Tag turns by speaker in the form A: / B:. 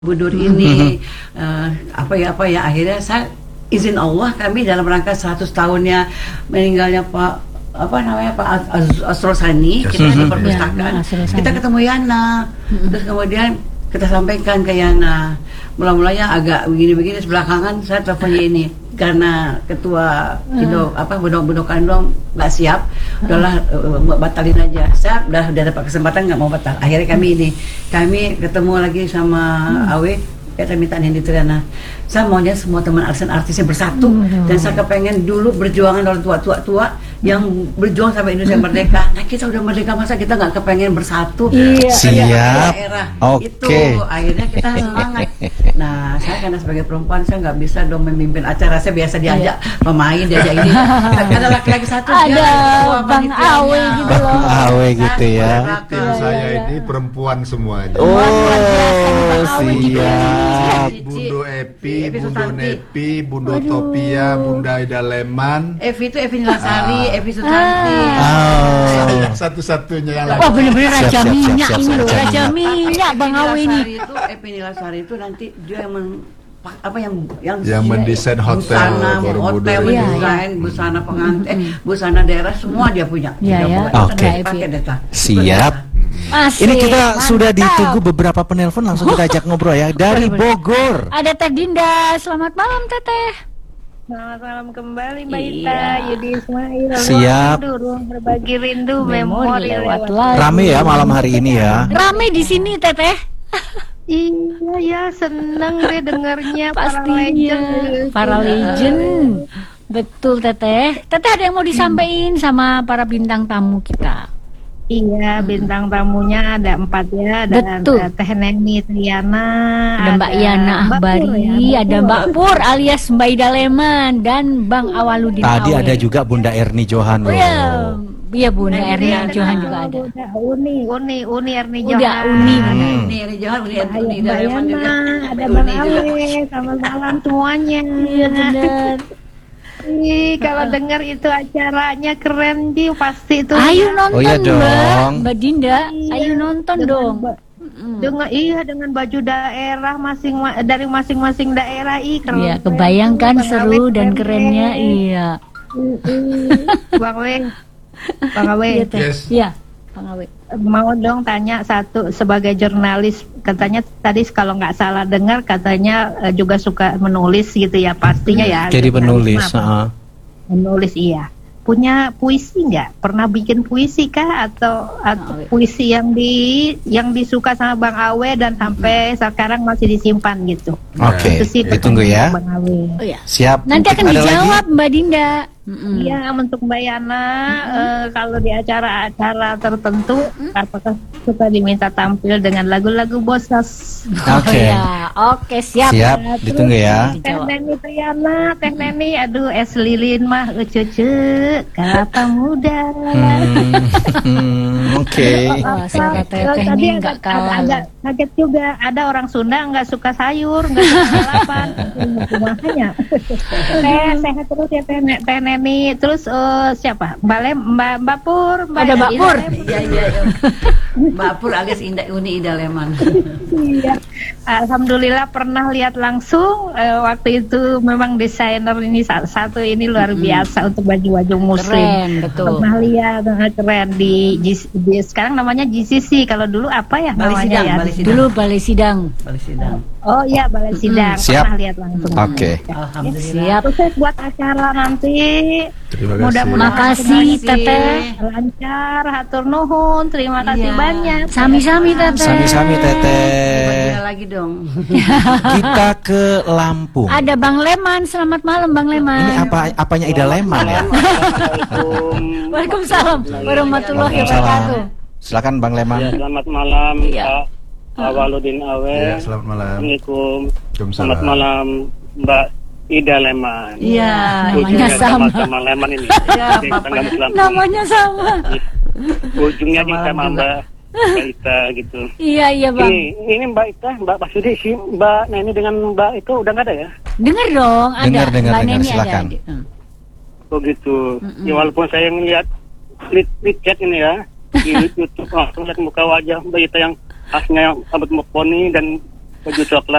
A: Budur ini apa ya akhirnya saya izin Allah kami dalam rangka 100 tahunnya meninggalnya Pak Asrul Sani, kita di perpustakaan kita ketemu Yana, terus kemudian kita sampaikan ke Yana, mulanya agak begini-begini, belakangan saya teleponnya ini karena ketua Indo Budok Kandong nggak siap, udahlah batalin aja. Saya udah dapat kesempatan nggak mau batal. Akhirnya kami ketemu lagi sama Awe, kita minta Hendi Triana. Saya maunya semua teman artisnya bersatu, dan saya kepengen dulu berjuangan orang tua yang berjuang sampai Indonesia merdeka. Nah kita udah merdeka, masa kita nggak kepengen bersatu?
B: Siap.
A: Oke. Itu akhirnya kita semangat. Nah saya karena sebagai perempuan saya nggak bisa dong memimpin acara. Saya biasa diajak pemain, diajak ini. Ada laki-laki satu.
C: Ada Bang Awe gitu loh.
B: Bang Awe gitu ya.
D: Tim saya ini perempuan semuanya.
B: Oh siap.
D: Bundo Epi, Bundo Nepi, Bundo Topia, Bunda Ida Leman.
A: Evi itu Evi Nilasari, Evi Sutanti.
D: Satu-satunya yang
C: Wah bener-bener raja minyak ini loh, raja minyak Bang Awe ini.
A: Evi Nilasari itu nanti dia yang
D: mendesain hotel,
A: hotel, mendesain busana pengantin, busana daerah semua dia punya.
B: Oke. Siap. Ini kita sudah ditunggu beberapa penelpon, langsung kita ajak ngobrol ya dari Bogor.
C: Ada Teh Dinda, selamat malam Teteh.
E: Selamat malam kembali Mbak Ita, Yudi Ismail.
B: Siap.
E: Ruang berbagi rindu, memori lewat
B: Rame ya malam hari ini ya.
C: Rame di sini Teteh.
E: Iya ya, seneng deh dengarnya
C: Pastinya para legend. Betul Teteh. Teteh ada yang mau disampaikan sama para bintang tamu kita?
E: Iya, bintang tamunya ada 4 ya. Ada Teh Neni Triana,
C: ada Mbak Yana Ahbari, ada Mbak Pur alias Mbak Ida Leman, dan Bang Awaludin.
B: Tadi ada juga Bunda Erni Johan loh.
C: Iya Bunda Erni Johan juga ada.
E: Uni Erni Johan.
C: Udah
A: Uni Erni Johan, Uni Ida Leman juga.
E: Ada Bang Awe, selamat malam semuanya.
C: Iya benar.
E: Kalau dengar itu acaranya keren sih, pasti itu.
C: Ayo nonton
B: Mbak
C: Dinda, ayo nonton dong.
E: Dengan baju daerah dari masing-masing daerah, keren.
C: Iya, kebayangkan seru dan kerennya, iya.
E: Bang Awe.
D: Yes.
C: Iya, Bang Awe.
E: Mau dong tanya satu, sebagai jurnalis, katanya tadi kalau nggak salah dengar katanya juga suka menulis gitu ya, pastinya ya.
B: Jadi penulis.
E: Menulis iya. Punya puisi nggak? Pernah bikin puisi kah atau puisi yang disuka sama Bang Awe dan sampai sekarang masih disimpan gitu?
B: Oke. Ditunggu ya.
E: Bang Awe.
C: Oh, ya.
B: Siap.
C: Nanti akan dijawab Mbak Dinda.
E: Iya, untuk Mbak Yana, kalau di acara-acara tertentu, apakah suka diminta tampil dengan lagu-lagu Bosas?
B: Oke.
C: Oke, siap.
B: Siap, ditunggu ya.
E: Teh Neni Triana, Teh Neni, aduh es lilin mah cucu, kata muda.
B: Oke.
E: Tadi agak kaget juga, ada orang Sunda nggak suka sayur, nggak suka lalapan, makanya. Sehat terus ya Teh Neni. Terus siapa? Mbak Pur.
C: Ada Mbak Pur.
A: Iya. Mbak Pur alias Uni Ida Leman.
E: Iya. Alhamdulillah pernah lihat langsung. Waktu itu memang desainer ini satu ini luar biasa untuk baju-baju muslim.
C: Keren, betul.
E: Pernah lihat, keren di sekarang namanya GCC. Kalau dulu apa ya namanya ya?
C: Dulu Balai Sidang.
E: Oh iya, Balai Sidang.
B: Siap.
E: Pernah lihat langsung.
B: Oke.
A: Alhamdulillah.
E: Sukses buat acara nanti.
D: Terima kasih.
E: Mudah-mudahan
C: Makasih Teteh.
E: lancar, hatur nuhun, terima kasih banyak.
C: Sami-sami Teteh.
B: Sami-sami Teteh.
A: Bagi lagi dong.
B: Kita ke Lampung.
C: Ada Bang Leman, selamat malam Bang Leman.
B: Ini apanya Ida Leman ya?
C: Waalaikumsalam warahmatullahi wabarakatuh.
B: Silakan Bang Leman.
F: Ya, selamat malam
C: Ya.
F: Pak Awaludin Awe.
D: Ya, selamat malam.
F: Assalamualaikum.
D: Waalaikumsalam.
F: Selamat malam Mbak Ida Leman.
C: Iya,
F: Ujungnya
C: namanya sama.
F: sama Leman ini.
A: Ya,
F: Jadi tetangga Lampung.
C: Namanya sama.
F: Ujungnya
A: Selamat
F: sama
A: malam
F: Mbak Ita gitu.
C: Iya Bang.
F: Ini Mbak Ita, Mbak Basudi, si Mbak Neni dengan Mbak itu udah nggak ada ya?
C: Dengar dong, ada.
B: Dengar,
C: Mbak Neni
B: silakan.
C: ada.
F: Oh gitu. Ya walaupun saya ngeliat lihat chat ini ya di YouTube, langsung lihat muka wajah Mbak Ita yang khasnya yang rambut poni dan baju coklat.